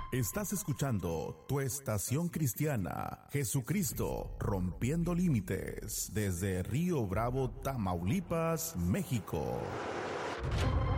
Estás escuchando tu estación cristiana, Jesucristo rompiendo límites, desde Río Bravo, Tamaulipas, México.